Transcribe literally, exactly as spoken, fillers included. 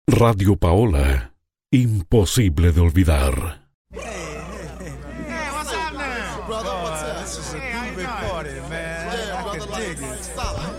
Radio Paola, imposible de olvidar. Hey, what's up now? Brother, what's up? This is a groovy party, man. I can dig it.